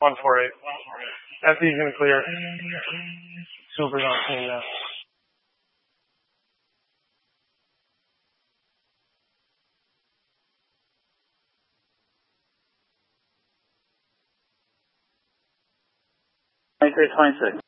148. FD's gonna clear. Super's on team now. Three 26.